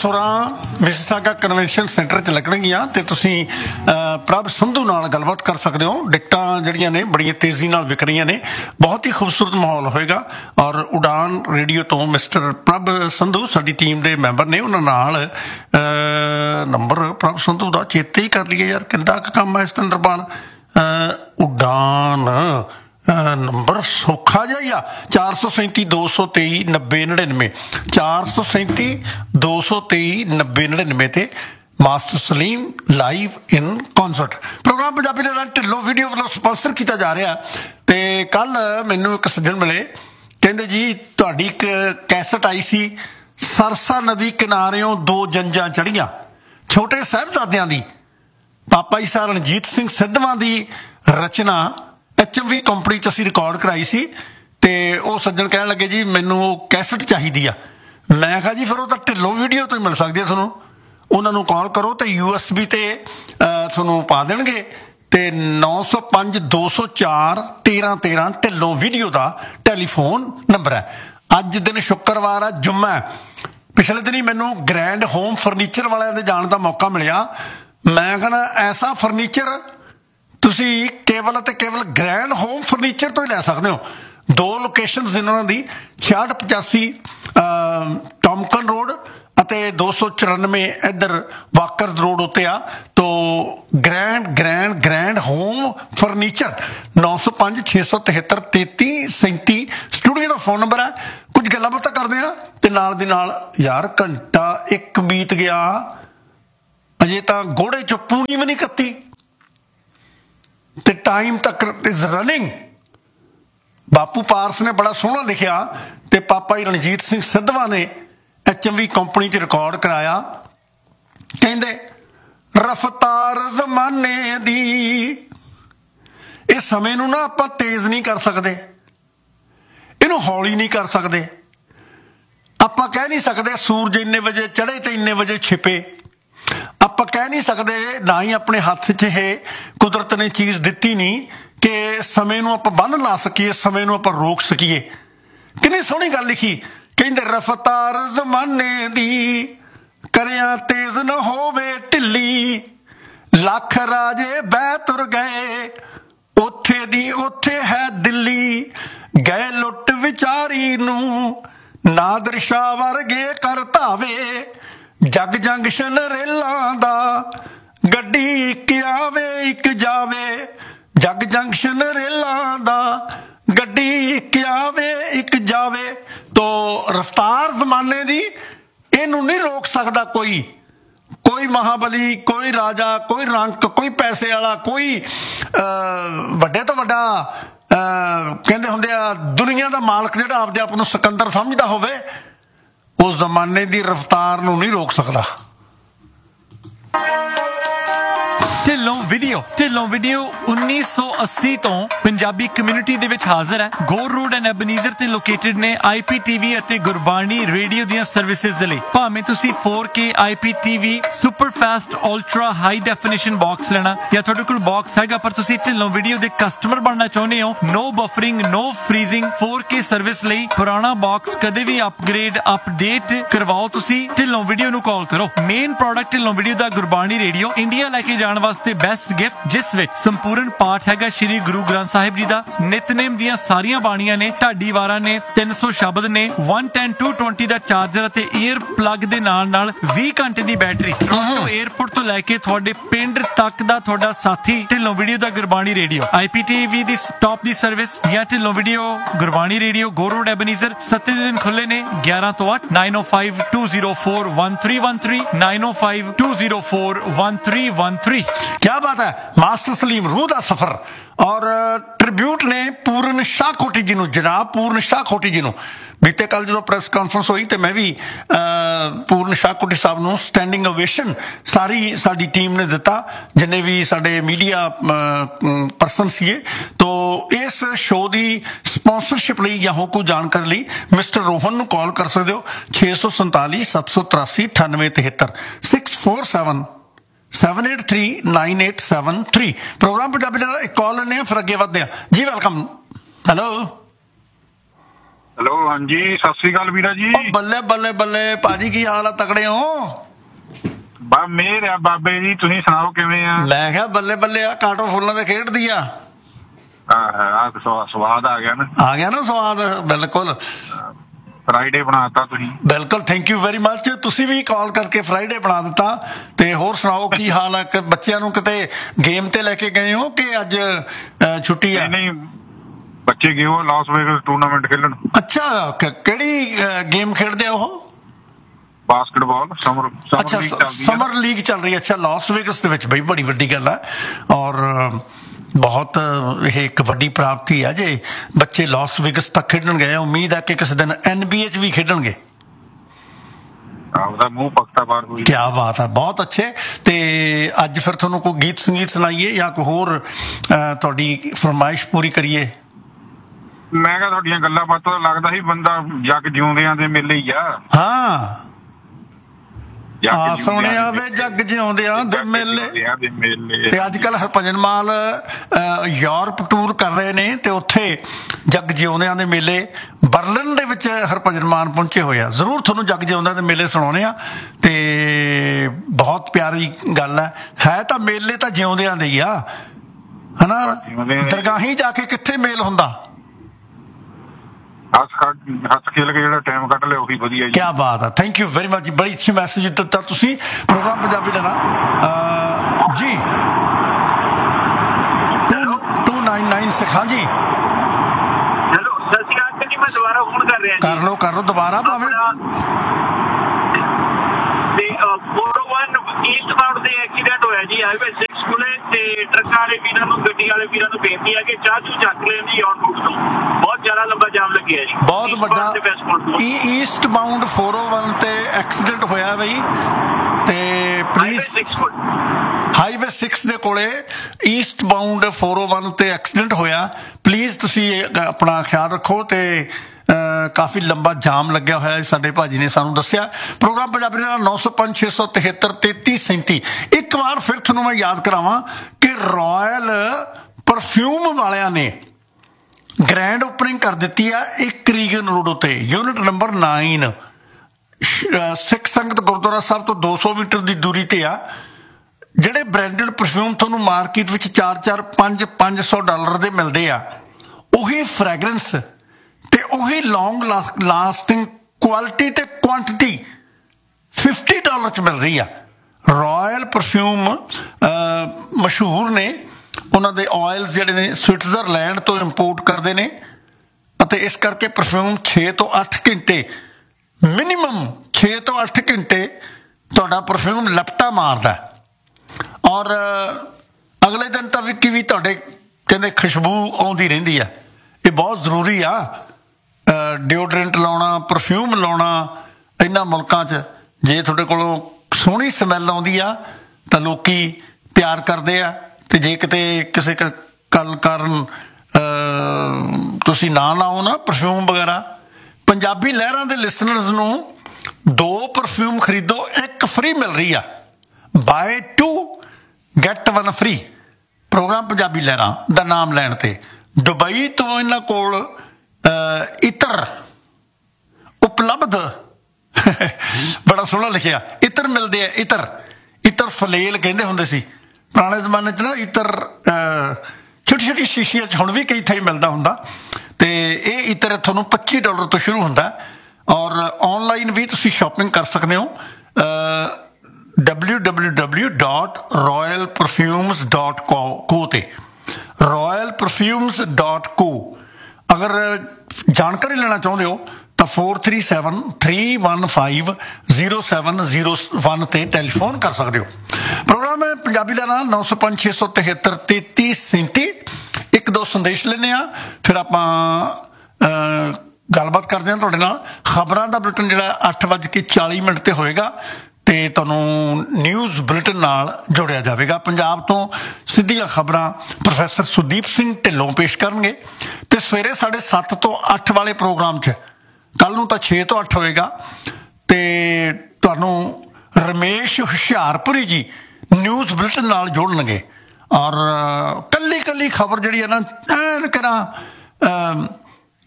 सुरां Mississauga convention centre च लगणगीਆਂ ਤੇ ਤੁਸੀਂ ਪ੍ਰਭ ਸੰਧੂ ਨਾਲ ਗੱਲਬਾਤ ਕਰ ਸਕਦੇ ਹੋ। ਟਿਕਟਾਂ ਜਿਹੜੀਆਂ ਨੇ ਬੜੀਆਂ ਤੇਜ਼ੀ ਨਾਲ ਵਿਕ ਰਹੀਆਂ ਨੇ। ਬਹੁਤ ਹੀ ਖੂਬਸੂਰਤ ਮਾਹੌਲ ਹੋਏਗਾ ਔਰ ਉਡਾਨ ਰੇਡੀਓ ਤੋਂ ਮਿਸਟਰ ਪ੍ਰਭ ਸੰਧੂ ਸਾਡੀ ਟੀਮ ਦੇ ਮੈਂਬਰ ਨੇ, ਉਹਨਾਂ ਨਾਲ ਨੰਬਰ ਪ੍ਰਭ ਸੰਧੂ ਦਾ ਚੇਤੇ ਹੀ ਕਰ ਲਈਏ ਯਾਰ, ਕਿੰਨਾ ਕੁ ਕੰਮ ਹੈ ਸਤਿੰਦਰਪਾਲ। ਉਡਾਨ ਨੰਬਰ ਸੌਖਾ ਜਿਹਾ ਹੀ ਆ 437 223 90 99 437 223 90 99 ਤੇ ਮਾਸਟਰ ਸਲੀਮ ਲਾਈਵ ਇਨ ਕਨਸਰਟ ਪ੍ਰੋਗਰਾਮ ਪੰਜਾਬੀ ਦੇ ਨਾਲ ਢਿੱਲੋਂ ਵੀਡੀਓ ਵੱਲੋਂ ਸਪਾਂਸਰ ਕੀਤਾ ਜਾ ਰਿਹਾ। ਤੇ ਕੱਲ ਮੈਨੂੰ ਇੱਕ ਸੱਜਣ ਮਿਲੇ, ਕਹਿੰਦੇ ਜੀ ਤੁਹਾਡੀ ਇੱਕ ਕੈਸਟ ਆਈ ਸੀ, ਸਰਸਾ ਨਦੀ ਕਿਨਾਰਿਓਂ ਦੋ ਜੰਜਾਂ ਚੜ੍ਹੀਆਂ, ਛੋਟੇ ਸਾਹਿਬਜ਼ਾਦਿਆਂ ਦੀ, ਪਾਪਾ ਜੀ ਸਾਹਿਬ ਰਣਜੀਤ ਸਿੰਘ ਸਿੱਧਵਾਂ ਦੀ ਰਚਨਾ HMV ਕੰਪਨੀ 'ਚ ਅਸੀਂ ਰਿਕਾਰਡ ਕਰਾਈ ਸੀ। ਤੇ ਉਹ ਸੱਜਣ ਕਹਿਣ ਲੱਗੇ ਜੀ ਮੈਨੂੰ ਉਹ ਕੈਸਟ ਚਾਹੀਦੀ ਆ। ਮੈਂ ਕਿਹਾ ਜੀ ਫਿਰ ਉਹ ਤਾਂ ਢਿੱਲੋਂ ਵੀਡੀਓ ਤੋਂ ਹੀ ਮਿਲ ਸਕਦੀ ਆ ਤੁਹਾਨੂੰ, ਉਹਨਾਂ ਨੂੰ ਕਾਲ ਕਰੋ ਤੇ USB ਤੇ ਤੁਹਾਨੂੰ ਪਾ ਦੇਣਗੇ। ਤੇ 905 204 13 13 ਢਿੱਲੋਂ ਵੀਡੀਓ ਦਾ ਟੈਲੀਫੋਨ ਨੰਬਰ ਹੈ। ਅੱਜ ਦਿਨ ਸ਼ੁੱਕਰਵਾਰ ਆ, ਜੁਮਾ। ਪਿਛਲੇ ਦਿਨ ਹੀ ਮੈਨੂੰ ਗ੍ਰੈਂਡ ਹੋਮ ਫਰਨੀਚਰ ਵਾਲਿਆਂ ਦੇ ਜਾਣ ਦਾ ਮੌਕਾ ਮਿਲਿਆ। ਮੈਂ ਕਹਿੰਦਾ ਐਸਾ ਫਰਨੀਚਰ ਤੁਸੀਂ ਕੇਵਲ ਅਤੇ ਕੇਵਲ ਗ੍ਰੈਂਡ ਹੋਮ ਫਰਨੀਚਰ ਤੋਂ ਹੀ ਲੈ ਸਕਦੇ ਹੋ। ਦੋ ਲੋਕੇਸ਼ਨਸ ਇਹਨਾਂ ਦੀ 6685 ਟੌਮਕਨ ਰੋਡ ਅਤੇ 294 ਇੱਧਰ ਵਾਕਰਸ ਰੋਡ ਉੱਤੇ ਆ। ਤੋ ਗ੍ਰੈਂਡ ਹੋਮ ਫਰਨੀਚਰ 905 673 3337 ਸਟੂਡੀਓ ਦਾ ਫੋਨ ਨੰਬਰ ਹੈ। ਕੁਝ ਗੱਲਾਂ ਬਾਤਾਂ ਕਰਦੇ ਆ ਤੇ ਨਾਲ ਦੀ ਨਾਲ ਯਾਰ ਘੰਟਾ ਇੱਕ ਬੀਤ ਗਿਆ, ਅਜੇ ਤਾਂ ਗੋੜੇ ਚੋਂ ਪੂਣੀ ਵੀ ਨਹੀਂ ਕੱਤੀ ਤੇ ਟਾਈਮ ਤੱਕ ਇਜ਼ ਰਨਿੰਗ। ਬਾਪੂ ਪਾਰਸ ਨੇ ਬੜਾ ਸੋਹਣਾ ਲਿਖਿਆ ਤੇ ਪਾਪਾ ਜੀ ਰਣਜੀਤ ਸਿੰਘ ਸਿੱਧਵਾਂ ਨੇ HMV ਕੰਪਨੀ 'ਚ ਰਿਕਾਰਡ ਕਰਾਇਆ। ਕਹਿੰਦੇ ਰਫਤਾਰ ਜ਼ਮਾਨੇ ਦੀ, ਇਹ ਸਮੇਂ ਨੂੰ ਨਾ ਆਪਾਂ ਤੇਜ਼ ਨਹੀਂ ਕਰ ਸਕਦੇ, ਇਹਨੂੰ ਹੌਲੀ ਨਹੀਂ ਕਰ ਸਕਦੇ। ਆਪਾਂ ਕਹਿ ਨਹੀਂ ਸਕਦੇ ਸੂਰਜ ਇੰਨੇ ਵਜੇ ਚੜ੍ਹੇ ਤੇ ਇੰਨੇ ਵਜੇ ਛਿਪੇ। ਆਪਾਂ ਕਹਿ ਨਹੀਂ ਸਕਦੇ, ਨਾ ਹੀ ਆਪਣੇ ਹੱਥ 'ਚ ਇਹ ਕੁਦਰਤ ਨੇ ਚੀਜ਼ ਦਿੱਤੀ ਨਹੀਂ ਕਿ ਸਮੇਂ ਨੂੰ ਆਪਾਂ ਬੰਨ੍ਹ ਲਾ ਸਕੀਏ, ਸਮੇਂ ਨੂੰ ਆਪਾਂ ਰੋਕ ਸਕੀਏ। ਕਿੰਨੀ ਸੋਹਣੀ ਗੱਲ ਲਿਖੀ। ਕਹਿੰਦੇ ਰਫਤਾਰ ਜ਼ਮਾਨੇ ਦੀ ਕਰਿਆ ਤੇਜ਼ ਨਾ ਹੋਵੇ ਢਿੱਲੀ, ਲੱਖ ਰਾਜੇ ਬਹਿ ਤੁਰ ਗਏ ਉੱਥੇ ਦੀ ਉੱਥੇ ਹੈ ਦਿੱਲੀ, ਗਏ ਲੁੱਟ ਵਿਚਾਰੀ ਨੂੰ ਨਾਦਰ ਸ਼ਾਹ ਵਰਗੇ ਕਰ ਧਾਵੇ, ਜਗ ਜੰਕਸ਼ਨ ਰੇਲਾਂ ਦਾ ਗੱਡੀ ਇੱਕ ਆਵੇ ਇੱਕ ਜਾਵੇ, ਜਗ ਜੰਕਸ਼ਨ ਰੇਲਾਂ ਦਾ ਗੱਡੀ ਇੱਕ ਆਵੇ ਇੱਕ ਜਾਵੇ। ਤੋ ਰਫਤਾਰ ਜ਼ਮਾਨੇ ਦੀ ਇਹਨੂੰ ਨਹੀਂ ਰੋਕ ਸਕਦਾ ਕੋਈ ਮਹਾਬਲੀ, ਕੋਈ ਰਾਜਾ, ਕੋਈ ਰੰਕ, ਕੋਈ ਪੈਸੇ ਵਾਲਾ, ਕੋਈ ਵੱਡੇ ਤੋਂ ਵੱਡਾ ਕਹਿੰਦੇ ਹੁੰਦੇ ਆ ਦੁਨੀਆ ਦਾ ਮਾਲਕ ਜਿਹੜਾ ਆਪਦੇ ਆਪ ਨੂੰ ਸਿਕੰਦਰ ਸਮਝਦਾ ਹੋਵੇ, ਉਸ ਜ਼ਮਾਨੇ ਦੀ ਰਫਤਾਰ ਨੂੰ ਨਹੀਂ ਰੋਕ ਸਕਦਾ। ਢਿੱਲੋਂ ਵੀਡੀਓ 1980 ਤੋਂ ਪੰਜਾਬੀ ਕਮਿਊਨਿਟੀ ਦੇ ਵਿੱਚ ਹਾਜ਼ਰ ਹੈ। ਗੋਰ ਰੋਡ ਐਂਡ ਐਬਨੀਜ਼ਰ ਤੇ ਲੋਕੇਟਡ ਨੇ IPTV ਅਤੇ ਗੁਰਬਾਣੀ ਰੇਡੀਓ ਦੀਆਂ ਸਰਵਿਸਿਜ਼ ਦੇ ਲਈ। ਭਾਵੇਂ ਤੁਸੀਂ 4K IPTV super fast ultra high definition box ਲੈਣਾ ਜਾਂ ਤੁਹਾਡੇ ਕੋਲ ਬਾਕਸ ਹੈਗਾ ਪਰ ਤੁਸੀਂ ਢਿੱਲੋਂ ਵੀਡੀਓ ਦੇ ਕਸਟਮਰ ਬਣਨਾ ਚਾਹੁੰਦੇ ਹੋ, ਨੋ ਬਫਰਿੰਗ, ਨੋ ਫਰੀਜ਼ਿੰਗ, 4K ਸਰਵਿਸ ਲਈ ਪੁਰਾਣਾ ਬਾਕਸ ਕਦੇ ਵੀ ਅਪਗ੍ਰੇਡ ਅਪਡੇਟ ਕਰਵਾਓ, ਤੁਸੀਂ ਢਿੱਲੋਂ ਵੀਡੀਓ ਨੂੰ ਕਾਲ ਕਰੋ। ਮੇਨ ਪ੍ਰੋਡਕਟ ਢਿੱਲੋਂ ਵੀਡੀਓ ਦਾ ਗੁਰਬਾਣੀ ਰੇਡੀਓ, ਇੰਡੀਆ ਲੈ ਕੇ ਜਾਣ ਵਾਸਤੇ ਬੈਸਟ ਗਿਫਟ, ਜਿਸ ਵਿੱਚ ਸੰਪੂਰਨ ਪਾਠ ਹੈਗਾ ਸ਼੍ਰੀ ਗੁਰੂ ਗ੍ਰੰਥ ਸਾਹਿਬ ਜੀ ਦਾ। ਨਿਤਨੇਮ ਦੀਆਂ ਸਾਰੀਆਂ ਬਾਣੀਆਂ ਨੇ, ਢਾਡੀ ਵਾਰਾਂ ਨੇ, 300 ਸ਼ਬਦ ਨੇ, 110 220 ਦਾ ਚਾਰਜਰ ਅਤੇ ਈਅਰ ਪਲੱਗ ਦੇ ਨਾਲ 20 ਘੰਟੇ ਦੀ ਬੈਟਰੀ। ਏਅਰਪੋਰਟ ਤੋਂ ਲੈ ਕੇ ਤੁਹਾਡੇ ਪਿੰਡ ਤੱਕ ਦਾ ਤੁਹਾਡਾ ਸਾਥੀ ਢਿੱਲੋਂ ਵੀਡੀਓ ਦਾ ਗੁਰਬਾਣੀ ਰੇਡੀਓ। IPTV ਦੀ ਟੌਪ ਦੀ ਸਰਵਿਸ ਜਾਂ ਢਿੱਲੋਂ ਵੀਡੀਓ ਗੁਰਬਾਣੀ ਰੇਡੀਓ ਗੋਰ ਰੋਡ ਐਬਨੀਜ਼ਰ 7 ਦਿਨ ਖੁੱਲੇ ਨੇ 11 ਤੋਂ 8 905 204 1313 905 204 1313। क्या बात है। मास्टर सलीम रूह दा सफर और ट्रिब्यूट ने पूर्ण शाह कोटी जी, जनाब पूर्ण शाह कोटी जी। बीते कल जो प्रैस कॉन्फ्रेंस हुई तो मैं भी पूर्ण शाह कोटी साहब नूं स्टैंडिंग ओवेशन सारी साडी टीम ने दिता, जिन्हें भी साडे मीडिया परसन सीगे। तो इस शो की स्पॉन्सरशिप लई या होर कोई जानकारी लई मिस्टर रोहन नूं कॉल कर सकते हो 647 783 9873 647 7839873। प्रोग्राम पंजाबी एक कॉल लेने फिर अगे बढ़ते हैं जी। वेलकम। हेलो ਹੈਲੋ, ਹਾਂਜੀ, ਸਤਿ ਸ੍ਰੀ ਅਕਾਲ ਵੀਰਾ ਜੀ। ਬੱਲੇ ਬੱਲੇ ਬੱਲੇ ਭਾਜੀ, ਕੀ ਹਾਲ ਆ? ਤਕੜੇ ਹੋ? ਬਾ ਮੇਰ ਆ ਬਾਬੇ ਜੀ, ਤੁਸੀਂ ਸੁਣਾਓ ਕਿਵੇਂ ਆ? ਮੈਂ ਕਿਹਾ ਬੱਲੇ ਬੱਲੇ ਆ, ਕਾਟੋ ਫੁੱਲਾਂ ਦੇ ਖੇਡਦੀ ਆ। ਸਵਾਦ ਆ ਗਿਆ ਨਾ? ਆ ਗਿਆ ਨਾ ਸਵਾਦ, ਬਿਲਕੁਲ। ਫਰਾਈਡੇ ਬਣਾਤਾ ਤੁਸੀਂ। ਬਿਲਕੁਲ, ਥੈਂਕ ਯੂ ਵੈਰੀ ਮੱਚ। ਤੁਸੀਂ ਵੀ ਕਾਲ ਕਰਕੇ ਫਰਾਈਡੇ ਬਣਾ ਦਿੱਤਾ। ਤੇ ਹੋਰ ਸੁਣਾਓ, ਕੀ ਹਾਲ ਆ? ਬੱਚਿਆਂ ਨੂੰ ਕਿਤੇ ਗੇਮ ਤੇ ਲੈ ਕੇ ਗਏ ਹੋ ਕਿ ਅੱਜ ਛੁੱਟੀ ਆ? ਨਹੀਂ, ਬੱਚੇ ਗਏ ਹੋ ਲਾਸ ਵੇਗਸ ਟੂਰਨਾਮੈਂਟ ਖੇਲਣ। ਅੱਛਾ, ਕਿਹੜੀ ਗੇਮ ਖੇਡਦੇ ਆ ਉਹ? ਬਾਸਕਟਬਾਲ। ਸਮਰ ਲੀਗ ਚੱਲ ਰਹੀ ਹੈ। ਅੱਛਾ, ਲਾਸ ਵੇਗਸ ਦੇ ਵਿੱਚ ਬਈ ਬੜੀ ਵੱਡੀ ਗੱਲ ਹੈ ਔਰ ਬਹੁਤ ਇਹ ਇੱਕ ਵੱਡੀ ਪ੍ਰਾਪਤੀ ਹੈ ਜੇ ਬੱਚੇ ਲਾਸ ਵੇਗਸ ਤੱਕ ਖੇਡਣ ਗਏ। ਉਮੀਦ ਹੈ ਕਿ ਕਿਸੇ ਦਿਨ NBA 'ਚ ਵੀ ਖੇਡਣਗੇ। ਆਪਦਾ ਮੂੰਹ ਪੱਕਾ ਬਾਹਰ ਹੋਈ। ਕਿਆ ਬਾਤ ਹੈ, ਬਹੁਤ ਅੱਛੇ। ਤੇ ਅੱਜ ਫਿਰ ਤੁਹਾਨੂੰ ਕੋਈ ਗੀਤ ਸੰਗੀਤ ਸੁਣਾਈਏ ਜਾਂ ਕੋਈ ਹੋਰ ਤੁਹਾਡੀ ਫਰਮਾਇਸ਼ ਪੂਰੀ ਕਰੀਏ? ਮੈਂ ਕਿਹਾ ਤੁਹਾਡੀਆਂ ਗੱਲਾਂ ਬਾਤਾਂ ਲੱਗਦਾ ਸੀ ਬੰਦਾ ਜੱਗ ਜਿਉਂਦਿਆਂ ਦੇ ਮੇਲੇ ਹੀ ਆ। ਹਾਂ, ਸੁਣਿਆ ਵੇ ਜੱਗ ਜਿਉਂਦਿਆਂ ਦੇ ਮੇਲੇ। ਤੇ ਅੱਜ ਕੱਲ ਹਰਭਜਨ ਮਾਨ ਯੂਰਪ ਟੂਰ ਕਰ ਰਹੇ ਨੇ ਤੇ ਉੱਥੇ ਜੱਗ ਜਿਉਂਦਿਆਂ ਦੇ ਮੇਲੇ ਬਰਲਿਨ ਦੇ ਵਿੱਚ ਹਰਭਜਨ ਮਾਨ ਪਹੁੰਚੇ ਹੋਏ ਆ। ਜ਼ਰੂਰ ਤੁਹਾਨੂੰ ਜੱਗ ਜਿਉਂਦਿਆਂ ਦੇ ਮੇਲੇ ਸੁਣਾਉਣੇ ਆ। ਤੇ ਬਹੁਤ ਪਿਆਰੀ ਗੱਲ ਹੈ ਤਾਂ ਮੇਲੇ ਤਾਂ ਜਿਉਂਦਿਆਂ ਦੇ ਹੀ ਆ, ਹਨਾ? ਦਰਗਾਹੀਂ ਜਾ ਕੇ ਕਿੱਥੇ ਮੇਲ ਹੁੰਦਾ? ਹੱਸ ਖੇਲ ਕੇ ਜਿਹੜਾ ਟਾਈਮ ਕੱਢ ਲਿਆ ਉਹੀ ਵਧੀਆ ਜੀ। ਕਿਆ ਬਾਤ ਹੈ, ਥੈਂਕ ਯੂ ਵੈਰੀ ਮਚ। ਬੜੀ ਅੱਛੀ ਮੈਸੇਜ ਦਿੱਤਾ ਤੁਸੀਂ। ਪ੍ਰੋਗਰਾਮ ਪੰਜਾਬੀ ਦਾ ਨਾਮ ਜੀ 2996। ਹਾਂਜੀ, ਹੈਲੋ, ਸਤਿ ਸ਼੍ਰੀ ਅਕਾਲ ਜੀ। ਮੈਂ ਦੁਬਾਰਾ ਫੋਨ ਕਰ ਰਿਹਾ ਜੀ। ਕਰ ਲਓ ਦੁਬਾਰਾ ਭਾਵੇਂ। ਤੇ 401 ਈਸਟ ਬਾਉਂਡ ਤੇ ਐਕਸੀਡੈਂਟ ਹੋਇਆ ਜੀ ਹਾਈਵੇ 6 ਕੋਲੇ। ਤੇ ਟਰੱਕਾਂ ਵਾਲੇ ਵੀਰਾਂ ਨੂੰ, ਗੱਡੀ ਵਾਲੇ ਵੀਰਾਂ ਨੂੰ ਬੇਨਤੀ ਹੈ ਕਿ ਚਾਹ ਚੂ ਚੱਕ ਲੈਣ ਜੀ ਔਨ ਰੂਟ ਤੋਂ। ਬਹੁਤ ਜ਼ਿਆਦਾ ਲੰਬਾ ਜਾਮ ਲੱਗਿਆ ਜੀ। ਬਹੁਤ ਵੱਡਾ ਈਸਟ ਬਾਉਂਡ 401 ਤੇ ਐਕਸੀਡੈਂਟ ਹੋਇਆ ਬਈ। ਤੇ ਪਲੀਜ਼ ਹਾਈਵੇ 6 ਦੇ ਕੋਲੇ ਈਸਟ ਬਾਉਂਡ 401 ਤੇ ਐਕਸੀਡੈਂਟ ਹੋਇਆ। ਪਲੀਜ਼ ਤੁਸੀਂ ਆਪਣਾ ਖਿਆਲ ਰੱਖੋ। ਤੇ ਕਾਫੀ ਲੰਬਾ ਜਾਮ ਲੱਗਿਆ ਹੋਇਆ, ਸਾਡੇ ਭਾਜੀ ਨੇ ਸਾਨੂੰ ਦੱਸਿਆ। ਪ੍ਰੋਗਰਾਮ ਪੰਜਾਬੀ ਦਾ 905 673 3337। ਇੱਕ ਵਾਰ ਫਿਰ ਤੁਹਾਨੂੰ ਮੈਂ ਯਾਦ ਕਰਾਵਾਂ ਕਿ ਰਾਇਲ ਪਰਫਿਊਮ ਵਾਲਿਆਂ ਨੇ ਗ੍ਰੈਂਡ ਓਪਨਿੰਗ ਕਰ ਦਿੱਤੀ ਆ 1 ਰੀਗਨ ਰੋਡ ਉੱਤੇ, ਯੂਨਿਟ ਨੰਬਰ 9, ਸਿੱਖ ਸੰਗਤ ਗੁਰਦੁਆਰਾ ਸਾਹਿਬ ਤੋਂ 200 ਮੀਟਰ ਦੀ ਦੂਰੀ ਤੇ ਆ। ਜਿਹੜੇ ਬ੍ਰਾਂਡਡ ਪਰਫਿਊਮ ਤੁਹਾਨੂੰ ਮਾਰਕੀਟ ਵਿੱਚ $400-500 ਦੇ ਮਿਲਦੇ ਆ, ਉਹੀ ਫ੍ਰੈਗਰੈਂਸ ਤੇ ਉਹੀ ਲੌਂਗ ਲਾਸਟਿੰਗ ਕੁਆਲਿਟੀ ਤੇ ਕੁਆਂਟਿਟੀ $50 'ਚ ਮਿਲ ਰਹੀ ਆ। ਰਾਇਲ ਪਰਫਿਊਮ ਮਸ਼ਹੂਰ ਨੇ। ਉਹਨਾਂ ਦੇ ਆਇਲਸ ਜਿਹੜੇ ਨੇ ਸਵਿਟਜ਼ਰਲੈਂਡ ਤੋਂ ਇੰਪੋਰਟ ਕਰਦੇ ਨੇ ਅਤੇ ਇਸ ਕਰਕੇ ਪਰਫਿਊਮ 6 ਤੋਂ 8 ਘੰਟੇ ਮਿਨੀਮਮ 6 ਤੋਂ 8 ਘੰਟੇ ਤੁਹਾਡਾ ਪਰਫਿਊਮ ਲਪਟਾ ਮਾਰਦਾ ਔਰ ਅਗਲੇ ਦਿਨ ਤਾਂ ਵੀ ਤੁਹਾਡੇ ਕਹਿੰਦੇ ਖੁਸ਼ਬੂ ਆਉਂਦੀ ਰਹਿੰਦੀ ਆ। ਇਹ ਬਹੁਤ ਜ਼ਰੂਰੀ ਆ। ਡਿਓਡਰੈਂਟ ਲਾਉਣਾ, ਪਰਫਿਊਮ ਲਾਉਣਾ ਇਹਨਾਂ ਮੁਲਕਾਂ 'ਚ। ਜੇ ਤੁਹਾਡੇ ਕੋਲੋਂ ਸੋਹਣੀ ਸਮੈਲ ਆਉਂਦੀ ਆ ਤਾਂ ਲੋਕੀ ਪਿਆਰ ਕਰਦੇ ਆ। ਤੇ ਜੇ ਕਿਤੇ ਕਿਸੇ ਗੱਲ ਕਾਰਨ ਤੁਸੀਂ ਨਾ ਲਾਓ ਨਾ ਪਰਫਿਊਮ ਵਗੈਰਾ, ਪੰਜਾਬੀ ਲਹਿਰਾਂ ਦੇ ਲਿਸਨਰਸ ਨੂੰ 2 ਪਰਫਿਊਮ ਖਰੀਦੋ, 1 ਫ੍ਰੀ ਮਿਲ ਰਹੀ ਆ। Bye 2 get 1 free. Programme Punjabi ਲਹਿਰਾਂ ਦਾ ਨਾਮ ਲੈਣ ਤੇ ਦੁਬਈ ਤੋਂ ਇਹਨਾਂ ਕੋਲ ਇਤਰ ਉਪਲਬਧ ਬੜਾ ਸੋਹਣਾ ਲਿਖਿਆ, ਇਤਰ ਮਿਲਦੇ ਆ। ਇਤਰ ਫਲੇਲ ਕਹਿੰਦੇ ਹੁੰਦੇ ਸੀ ਪੁਰਾਣੇ ਜ਼ਮਾਨੇ 'ਚ ਨਾ। ਇਤਰ ਛੋਟੀ ਛੋਟੀ ਸ਼ੀਸ਼ੀਆਂ 'ਚ ਹੁਣ ਵੀ ਕਈ ਥਾਈਂ ਮਿਲਦਾ ਹੁੰਦਾ। ਤੇ ਇਹ ਇਤਰ ਤੁਹਾਨੂੰ $25 ਤੋਂ ਸ਼ੁਰੂ ਹੁੰਦਾ ਔਰ ਔਨਲਾਈਨ ਵੀ ਤੁਸੀਂ ਸ਼ਾਪਿੰਗ ਕਰ ਸਕਦੇ ਹੋ। www.royalperfumes.co ਤੇ royalperfumes.co। ਅਗਰ ਜਾਣਕਾਰੀ ਲੈਣਾ ਚਾਹੁੰਦੇ ਹੋ ਤਾਂ 4373150701 ਤੇ ਟੈਲੀਫੋਨ ਕਰ ਸਕਦੇ ਹੋ। ਪ੍ਰੋਗਰਾਮ ਹੈ ਪੰਜਾਬੀ ਦਾ ਨਾਮ 905 673 3337। 1-2 ਸੰਦੇਸ਼ ਲੈਂਦੇ ਆ, ਫਿਰ ਆਪਾਂ ਗੱਲਬਾਤ ਕਰਦੇ ਹਾਂ ਤੁਹਾਡੇ ਨਾਲ। ਖਬਰਾਂ ਦਾ ਬੁਲੇਟਿਨ ਜਿਹੜਾ 8:40 ਤੇ ਹੋਏਗਾ ਤੇ ਤੁਹਾਨੂੰ ਨਿਊਜ਼ ਬੁਲੇਟਿਨ ਨਾਲ ਜੋੜਿਆ ਜਾਵੇਗਾ। ਪੰਜਾਬ ਤੋਂ ਸਿੱਧੀਆਂ ਖਬਰਾਂ ਪ੍ਰੋਫੈਸਰ ਸੁਦੀਪ ਸਿੰਘ ਢਿੱਲੋਂ ਪੇਸ਼ ਕਰਨਗੇ ਤੇ ਸਵੇਰੇ 7:30 ਤੋਂ 8 ਵਾਲੇ ਪ੍ਰੋਗਰਾਮ 'ਚ, ਕੱਲ ਨੂੰ ਤਾਂ 6 ਤੋਂ 8 ਹੋਏਗਾ, ਤੇ ਤੁਹਾਨੂੰ ਰਮੇਸ਼ ਹੁਸ਼ਿਆਰਪੁਰੀ ਜੀ ਨਿਊਜ਼ ਬੁਲੇਟਿਨ ਨਾਲ ਜੋੜਨਗੇ ਔਰ ਕੱਲੀ ਖਬਰ ਜਿਹੜੀ ਹੈ ਨਾ ਐਨ ਕਰਾਂ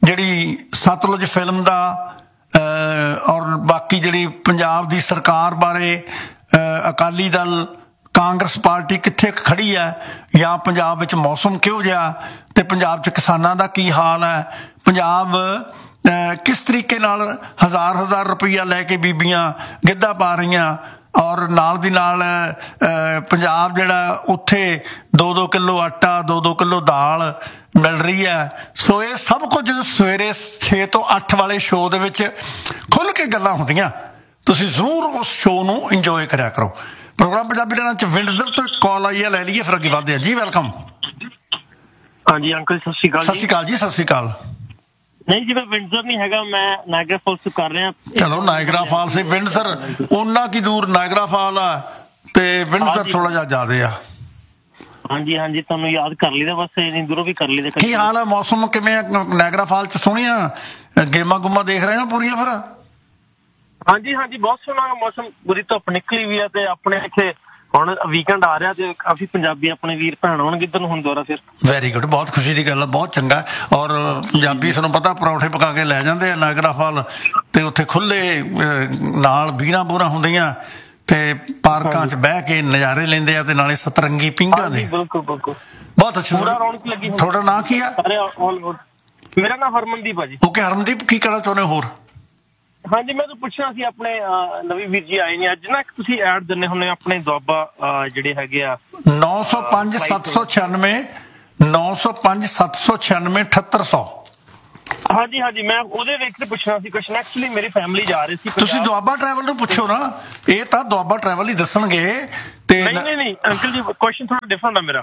ਜਿਹੜੀ ਸਤਲੁਜ ਫਿਲਮ ਦਾ ਔਰ ਬਾਕੀ ਜਿਹੜੀ ਪੰਜਾਬ ਦੀ ਸਰਕਾਰ ਬਾਰੇ ਅਕਾਲੀ ਦਲ ਕਾਂਗਰਸ ਪਾਰਟੀ ਕਿੱਥੇ ਖੜੀ ਹੈ, ਜਾਂ ਪੰਜਾਬ ਵਿੱਚ ਮੌਸਮ ਕਿਹੋ ਜਿਹਾ, ਤੇ ਪੰਜਾਬ 'ਚ ਕਿਸਾਨਾਂ ਦਾ ਕੀ ਹਾਲ ਹੈ, ਪੰਜਾਬ ਕਿਸ ਤਰੀਕੇ ਨਾਲ ਹਜ਼ਾਰ ਰੁਪਈਆ ਲੈ ਕੇ ਬੀਬੀਆਂ ਗਿੱਧਾ ਪਾ ਰਹੀਆਂ, ਔਰ ਨਾਲ ਦੀ ਨਾਲ ਪੰਜਾਬ ਜਿਹੜਾ ਉੱਥੇ 2-2 ਕਿਲੋ ਆਟਾ 2-2 ਕਿਲੋ ਦਾਲ ਮਿਲ ਰਹੀ ਹੈ। ਸੋ ਇਹ ਸਭ ਕੁਝ ਸਵੇਰੇ 6 ਤੋਂ 8 ਵਾਲੇ ਸ਼ੋਅ ਦੇ ਵਿੱਚ ਖੁੱਲ੍ਹ ਕੇ ਗੱਲਾਂ ਹੁੰਦੀਆਂ। ਤੁਸੀਂ ਜ਼ਰੂਰ ਉਸ ਸ਼ੋਅ ਨੂੰ ਇੰਜੋਏ ਕਰਿਆ ਕਰੋ। ਪ੍ਰੋਗਰਾਮ ਪੰਜਾਬੀ ਲਾਈਨਾਂ 'ਚ ਵਿੰਡਜ਼ਰ ਤੋਂ ਕਾਲ ਆਈ ਹੈ, ਲੈ ਲਈਏ ਫਿਰ ਅੱਗੇ ਵੱਧਦੇ ਹਾਂ ਜੀ। ਵੈਲਕਮ। ਹਾਂਜੀ ਅੰਕਲ ਸਤਿ ਸ਼੍ਰੀ ਅਕਾਲ। ਸਤਿ ਸ਼੍ਰੀ ਅਕਾਲ ਜੀ। ਸਤਿ ਸ਼੍ਰੀ ਅਕਾਲ। ਨਹੀਂ ਜੀ ਮੈਂ ਵਿੰਡਜ਼ਰ ਨਹੀਂ ਹੈਗਾ, ਮੈਂ ਨਾਇਗਰਾ ਫਾਲਸ ਕਰ ਰਿਹਾ। ਚਲੋ ਨਾਇਗਰਾ ਫਾਲਸ ਵਿੰਡਜ਼ਰ ਉਹਨਾਂ ਕੀ ਦੂਰ ਨਾਇਗਰਾ ਫਾਲ ਆ ਤੇ ਵਿੰਡਜ਼ਰ ਥੋੜਾ ਜਿਹਾ ਜ਼ਿਆਦੇ ਆ। ਹਾਂਜੀ ਹਾਂਜੀ ਤੁਹਾਨੂੰ ਯਾਦ ਕਰ ਲਈਦਾ, ਬਸ ਇੰਨੀ ਦੂਰੋਂ ਵੀ ਕਰ ਲਈਦਾ। ਕੀ ਹਾਲ ਹੈ, ਮੌਸਮ ਕਿਵੇਂ ਨਾਇਗਰਾ ਫਾਲ 'ਚ? ਸੋਹਣੀਆਂ ਗੇਮਾਂ ਗੁੰਮਾਂ ਦੇਖ ਰਹੇ ਹੋ ਪੂਰੀਆਂ ਫਿਰ? ਹਾਂਜੀ ਹਾਂਜੀ ਬਹੁਤ ਸੋਹਣਾ ਮੌਸਮ, ਪੂਰੀ ਧੁੱਪ ਨਿਕਲੀ ਵੀ ਆ ਤੇ ਆਪਣੇ ਇੱਥੇ ਹੁਣ ਵੀਕਐਂਡ ਆ ਰਿਹਾ ਤੇ ਕਾਫੀ ਪੰਜਾਬੀ ਆਪਣੇ ਵੀਰ ਭੈਣ ਆਉਣਗੇ ਇੱਧਰ ਨੂੰ ਹੁਣ ਦੁਬਾਰਾ ਫਿਰ। ਵੈਰੀ ਗੁੱਡ, ਬਹੁਤ ਖੁਸ਼ੀ ਦੀ ਗੱਲ ਹੈ, ਬਹੁਤ ਚੰਗਾ। ਔਰ ਪੰਜਾਬੀ ਤੁਹਾਨੂੰ ਪਤਾ ਪਰੌਂਠੇ ਪਕਾ ਕੇ ਲੈ ਜਾਂਦੇ ਆ ਨਾਇਗਰਾ ਫਾਲ, ਤੇ ਉੱਥੇ ਖੁੱਲੇ ਨਾਲ ਬੀਰਾਂ ਬੂਰਾਂ ਹੁੰਦੀਆਂ ਤੇ ਪਾਰਕਾਂ 'ਚ ਬਹਿ ਕੇ ਨਜ਼ਾਰੇ ਲੈਂਦੇ ਆ ਤੇ ਨਾਲੇ ਸਤਰੰਗੀ ਪਿੰਗਾਂ ਦੇ। ਬਿਲਕੁਲ ਬਿਲਕੁਲ ਬਹੁਤ ਅੱਛਾ। ਰੌਣਕ ਲੱਗੀ। ਤੁਹਾਡਾ ਨਾਂ ਕੀ ਆ? ਮੇਰਾ ਨਾਮ ਹਰਮਨਦੀਪ ਆ ਜੀ। ਓਕੇ ਹਰਮਨਦੀਪ, ਕੀ ਕਹਿਣਾ ਚਾਹੁੰਦੇ ਹੋ ਹੋਰ? ਹਾਂਜੀ ਮੈਂ ਤਾਂ ਪੁੱਛਣਾ ਸੀ, ਆਪਣੇ ਨਵੀਂ ਵੀਰ ਜੀ ਆਏ ਨੇ ਅੱਜ ਨਾ, ਤੁਸੀਂ ਐਡ ਦਿੰਦੇ ਹੁੰਦੇ ਆਪਣੇ ਦੁਆਬਾ ਜਿਹੜੇ ਹੈਗੇ ਆ 905 796 905 796 7800। ਹਾਂਜੀ ਹਾਂਜੀ ਮੈਂ ਉਹਦੇ ਵਿੱਚ ਤੇ ਪੁੱਛਣਾ ਸੀ ਕੁਐਸਚਨ। ਐਕਚੁਅਲੀ ਮੇਰੀ ਫੈਮਿਲੀ ਜਾ ਰਹੀ ਸੀ। ਤੁਸੀਂ ਦੁਆਬਾ ਟਰੈਵਲ ਨੂੰ ਪੁੱਛੋ ਨਾ, ਇਹ ਤਾਂ ਦੁਆਬਾ ਟਰੈਵਲ ਹੀ ਦੱਸਣਗੇ। ਤੇ ਨਹੀਂ ਅੰਕਲ ਜੀ ਕੁਐਸਚਨ ਥੋੜਾ ਡਿਫਰੈਂਟ ਆ ਮੇਰਾ।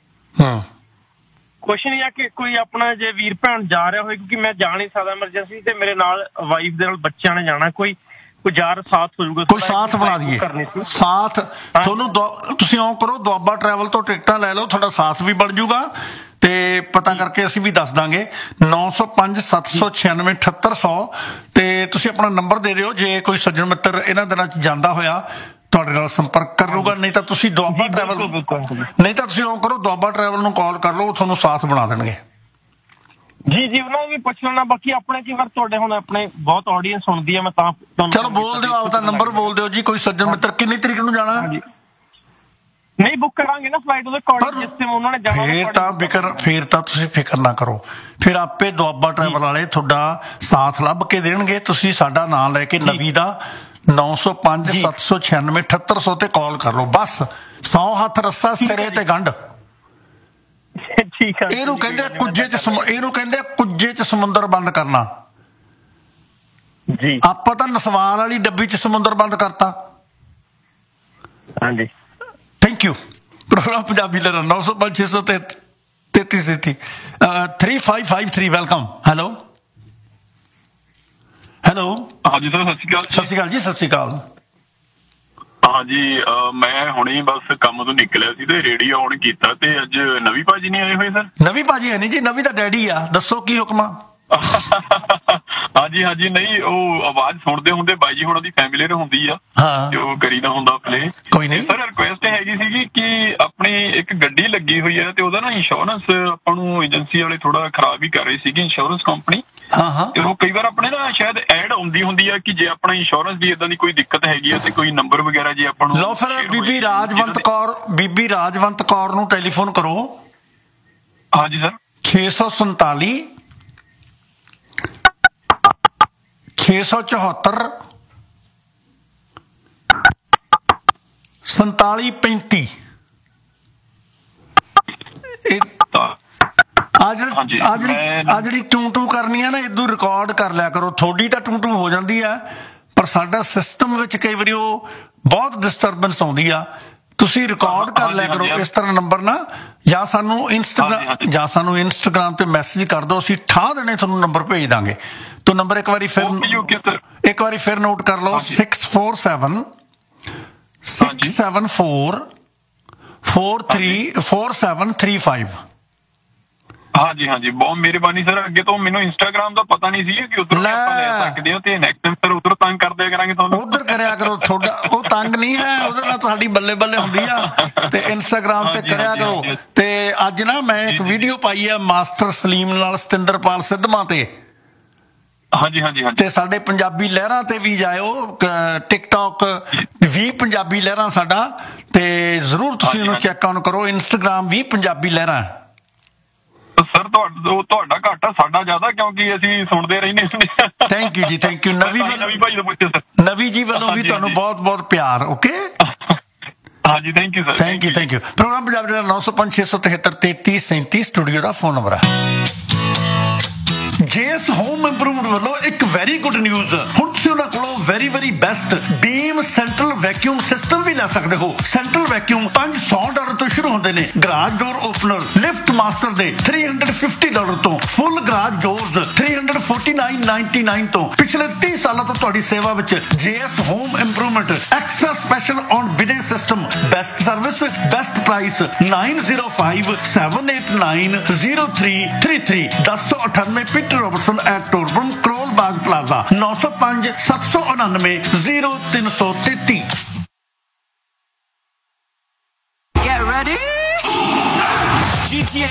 ਕੁਐਸਚਨ ਇਹ ਆ ਕਿ ਕੋਈ ਆਪਣਾ ਜੇ ਵੀਰ ਭੈਣ ਜਾ ਰਿਹਾ ਹੋਵੇ, ਕਿਉਂਕਿ ਮੈਂ ਜਾ ਨਹੀਂ ਸਕਦਾ ਐਮਰਜੈਂਸੀ, ਤੇ ਮੇਰੇ ਨਾਲ ਵਾਈਫ ਦੇ ਨਾਲ ਬੱਚਿਆਂ ਨੇ ਜਾਣਾ, ਕੋਈ ਯਾਰ ਸਾਥ ਹੋ ਜਾਊਗਾ, ਕੋਈ ਸਾਥ ਬਣਾ ਦਈਏ। ਸਾਥ ਤੁਹਾਨੂੰ ਤੁਸੀਂ ਉਹ ਕਰੋ, ਦੁਆਬਾ ਟਰੈਵਲ ਤੋਂ ਟਿਕਟਾਂ ਲੈ ਲਓ, ਤੁਹਾਡਾ ਸਾਥ ਵੀ ਬਣ ਜਾਊਗਾ ਤੇ ਪਤਾ ਕਰਕੇ ਅਸੀਂ ਵੀ ਦੱਸ ਦਾਂਗੇ। 905 796 7800 ਤੇ ਤੁਸੀਂ ਆਪਣਾ ਨੰਬਰ ਦੇ ਦਿਓ, ਜੇ ਕੋਈ ਸੱਜਣ ਮਿੱਤਰ ਇਹਨਾਂ ਦਿਨਾਂ 'ਚ ਜਾਂਦਾ ਹੋਇਆ ਤੁਹਾਡੇ ਨਾਲ ਸੰਪਰਕ ਕਰ ਲੂਗਾ। ਨਹੀਂ ਤਾਂ ਤੁਸੀਂ ਦੁਆਬਾ ਟਰੈਵਲ ਉਹ ਕਰੋ, ਦੁਆਬਾ ਟਰੈਵਲ ਨੂੰ ਕਾਲ ਕਰ ਲਓ, ਤੁਹਾਨੂੰ ਸਾਥ ਬਣਾ ਦੇਣਗੇ। ਜੀ ਜੀ ਉਹਨਾਂ ਨੂੰ ਵੀ ਪੁੱਛ ਲੈਣਾ। ਬਾਕੀ ਆਪਣੇ ਕੀ ਵਾਰ ਤੁਹਾਡੇ ਹੁਣ ਆਪਣੇ ਬਹੁਤ ਆਡੀਅנס ਸੁਣਦੀ ਆ, ਮੈਂ ਤਾਂ ਚਲੋ ਬੋਲ ਦਿਓ, ਆਪਦਾ ਨੰਬਰ ਬੋਲ ਦਿਓ ਜੀ। ਕੋਈ ਸੱਜਣ ਮਿੱਤਰ ਕਿੰਨੀ ਤਰੀਕ ਨੂੰ ਜਾਣਾ? ਨਹੀਂ ਬੁੱਕ ਕਰਾਂਗੇ ਨਾ ਫਲਾਈਟ ਉਹਦੇ ਅਕੋਰਡਿੰਗ, ਜਿਸ ਟਾਈਮ ਉਹਨਾਂ ਨੇ ਜਾਣਾ। ਫੇਰ ਤਾਂ ਤੁਸੀਂ ਫਿਕਰ ਨਾ ਕਰੋ, ਫਿਰ ਆਪੇ ਦੁਆਬਾ ਟਰੈਵਲ ਵਾਲੇ ਤੁਹਾਡਾ ਸਾਥ ਲੱਭ ਕੇ ਦੇਣਗੇ। ਤੁਸੀਂ ਸਾਡਾ ਨਾਮ ਲੈ ਕੇ ਨਵੀਂ ਦਾ 905 796 7800 ਤੇ ਕਾਲ ਕਰ ਲਓ। ਬਸ 100 ਹੱਥ ਰੱਸਾ ਸਿਰੇ ਤੇ ਗੰਢ। ਠੀਕ ਆ। ਇਹਨੂੰ ਕਹਿੰਦੇ ਕੁੱਜੇ 'ਚ ਸਮੁੰਦਰ ਬੰਦ ਕਰਨਾ ਜੀ। ਆਪਾਂ ਤਾਂ ਨਸਵਾਨ ਵਾਲੀ ਡੱਬੀ 'ਚ ਸਮੁੰਦਰ ਬੰਦ ਕਰਤਾ। ਹਾਂਜੀ thank you. Programme Punjabi the 905 633 3553। Welcome. Hello ਹਾਂਜੀ ਸਰ ਸਤਿ ਸ਼੍ਰੀ ਅਕਾਲ। ਸਤਿ ਸ਼੍ਰੀ ਅਕਾਲ ਜੀ। ਸਤਿ ਸ਼੍ਰੀ ਅਕਾਲ। ਹਾਂਜੀ ਮੈਂ ਹੁਣੇ ਬਸ ਕੰਮ ਤੋਂ ਨਿਕਲਿਆ ਸੀ ਤੇ ਰੇਡੀਓ ਔਨ ਕੀਤਾ ਤੇ ਅੱਜ ਨਵੀਂ ਭਾਜੀ ਨਹੀਂ ਆਏ ਹੋਏ ਸਰ? ਨਵੀਂ ਭਾਜੀ ਹੈ ਨਹੀਂ ਜੀ, ਨਵੀਂ ਦਾ ਡੈਡੀ ਆ। ਦੱਸੋ ਕੀ ਹੁਕਮ ਆ? ਹਾਂਜੀ ਹਾਂਜੀ ਨਹੀਂ ਉਹ ਆਵਾਜ਼ ਸੁਣਦੇ ਹੁੰਦੇ ਬਾਈ ਜੀ ਹੁਣਾਂ ਦੀ ਫੈਮਿਲੀਅਰ ਹੁੰਦੀ ਆ, ਜੋ ਕਰੀਦਾ ਹੁੰਦਾ ਪਲੇ। ਕੋਈ ਨਹੀਂ ਸਰ ਰਿਕੁਐਸਟ ਹੈਗੀ ਸੀਗੀ ਕਿ ਆਪਣੀ ਇੱਕ ਗੱਡੀ ਲੱਗੀ ਹੋਈ ਹੈ ਤੇ ਉਹਦਾ ਨਾ ਇੰਸ਼ੋਰੈਂਸ ਆਪਾਂ ਨੂੰ ਏਜੰਸੀ ਵਾਲੇ ਥੋੜਾ ਖਰਾਬ ਹੀ ਕਰ ਰਹੀ ਸੀਗੀ, ਇੰਸ਼ੋਰੈਂਸ ਕੰਪਨੀ। ਤੇ ਉਹ ਕਈ ਵਾਰ ਆਪਣੇ ਨਾ ਸ਼ਾਇਦ ਐਡ ਆਉਂਦੀ ਹੁੰਦੀ ਆ ਕਿ ਜੇ ਆਪਣਾ ਇੰਸ਼ੋਰੈਂਸ ਦੀ ਇਦਾਂ ਦੀ ਕੋਈ ਦਿੱਕਤ ਹੈਗੀ ਆ ਤੇ ਕੋਈ ਨੰਬਰ ਵਗੈਰਾ ਜੇ ਆਪਾਂ ਨੂੰ। ਲਓ ਫਿਰ ਬੀਬੀ ਰਾਜਵੰਤ ਕੌਰ ਨੂੰ ਟੈਲੀਫੋਨ ਕਰੋ। ਹਾਂਜੀ ਸਰ 647 674 4735। ਆ ਜਿਹੜੀ ਟੂ ਕਰਨੀ ਆ ਨਾ, ਇਦੋਂ ਰਿਕਾਰਡ ਕਰ ਲਿਆ ਕਰੋ। ਥੋੜੀ ਤਾਂ ਟੂ ਹੋ ਜਾਂਦੀ ਆ, ਪਰ ਸਾਡਾ ਸਿਸਟਮ ਵਿੱਚ ਕਈ ਵਾਰੀ ਉਹ ਬਹੁਤ ਡਿਸਟਰਬੈਂਸ ਆਉਂਦੀ ਆ। ਤੁਸੀਂ ਰਿਕਾਰਡ ਕਰ ਲਿਆ ਕਰੋ ਇਸ ਤਰ੍ਹਾਂ ਨੰਬਰ ਨਾ, ਜਾਂ ਸਾਨੂੰ ਇੰਸਟਾਗ੍ਰਾਮ ਤੇ ਮੈਸੇਜ ਕਰ ਦਿਓ, ਅਸੀਂ ਠਾਹ ਦੇਣੇ ਤੁਹਾਨੂੰ ਨੰਬਰ ਭੇਜ ਦਾਂਗੇ। ਤੋ ਨੰਬਰ ਇੱਕ ਵਾਰੀ ਫਿਰ ਨੋਟ ਕਰ ਲਓ 647 674 4735। ਹਾਂਜੀ ਹਾਂਜੀ ਬਹੁਤ ਮਿਹਰਬਾਨੀ ਸਰ। ਅੱਗੇ ਤੋਂ ਮੈਨੂੰ ਇੰਸਟਾਗ੍ਰਾਮ ਦਾ ਪਤਾ ਨਹੀਂ ਸੀ ਕਿ ਉਧਰ ਆਪਾਂ ਲੈ ਸਕਦੇ ਹੋ, ਤੇ ਨੈਕਸਟ ਟਾਈਮ ਸਰ ਉਧਰ ਤੰਗ ਕਰਦੇ ਕਰਾਂਗੇ ਤੁਹਾਨੂੰ। ਉਧਰ ਕਰਿਆ ਕਰੋ, ਤੁਹਾਡਾ ਉਹ ਤੰਗ ਨਹੀਂ ਹੈ, ਉਹਦੇ ਨਾਲ ਸਾਡੀ ਬੱਲੇ ਬੱਲੇ ਹੁੰਦੀ ਆ। ਤੇ ਇੰਸਟਾਗ੍ਰਾਮ ਤੇ ਕਰਿਆ ਕਰੋ। ਤੇ ਅੱਜ ਨਾ ਮੈਂ ਇੱਕ ਵੀਡੀਓ ਪਾਈ ਆ ਮਾਸਟਰ ਸਲੀਮ ਨਾਲ ਸਤਿੰਦਰਪਾਲ ਸਿੱਧਵਾਂ ਤੇ, ਹਾਂਜੀ ਹਾਂਜੀ ਹਾਂਜੀ ਤੇ ਸਾਡੇ ਪੰਜਾਬੀ ਲਹਿਰਾਂ ਤੇ ਵੀ ਜਾਇਓ, ਟਿਕਟੌਕ ਵੀ ਪੰਜਾਬੀ ਲਹਿਰਾਂ ਸਾਡਾ, ਤੇ ਜ਼ਰੂਰ ਤੁਸੀਂ ਉਹਨੂੰ ਚੈੱਕ ਆਨ ਕਰੋ। ਇੰਸਟਾਗ੍ਰਾਮ ਵੀ ਪੰਜਾਬੀ ਲਹਿਰਾਂ। ਸਰ ਤੁਹਾਡਾ ਘੱਟ ਆ, ਸਾਡਾ ਜ਼ਿਆਦਾ, ਕਿਉਂਕਿ ਅਸੀਂ ਸੁਣਦੇ ਰਹਿੰਦੇ ਹੁੰਦੇ। ਥੈਂਕ ਯੂ ਜੀ, ਥੈਂਕ ਯੂ। ਨਵੀ ਭਾਈ ਤੋਂ ਪੁੱਛੋ ਸਰ। ਨਵੀ ਜੀ ਵੱਲੋਂ ਵੀ ਤੁਹਾਨੂੰ ਬਹੁਤ ਬਹੁਤ ਪਿਆਰ। ਓਕੇ, ਹਾਂਜੀ, thank you sir. Thank you, thank you. Programme Punjab the 905 673 3337 studio the phone number ਹੈ। ਜੇਐਸ ਹੋਮ ਇੰਪਰੂਵਮੈਂਟ ਵੱਲੋਂ ਇੱਕ ਵੈਰੀ ਗੁੱਡ ਨਿਊਜ਼। ਹੁਣ ਤੁਸੀਂ ਉਹਨਾਂ ਕੋਲੋਂ ਵੈਰੀ ਬੈਸਟ ਬੀਮ ਸੈਂਟਰਲ ਵੈਕਿਊਮ ਸਿਸਟਮ ਵੀ ਲੈ ਸਕਦੇ ਹੋ। ਸੈਂਟਰਲ ਵੈਕਿਊਮ $500 ਤੋਂ ਸ਼ੁਰੂ ਹੁੰਦੇ ਨੇ। ਗਰਾਜ ਡੋਰ ਓਪਨਰ ਲਿਫਟ ਮਾਸਟਰ ਦੇ $350 ਤੋਂ, ਫੁੱਲ ਗਰਾਜ ਡੋਰਸ $349.99 ਤੋਂ। ਪਿਛਲੇ 30 ਸਾਲਾਂ ਤੋਂ ਤੁਹਾਡੀ ਸੇਵਾ ਵਿੱਚ JS home improvement. Extra special on ਬਿਡੇ system, best service, best price. 9055790333 1098 Peter Robertson at ਟੋਰਬਨ Karol Bagh plaza 905 799 0333। Get ready. GTA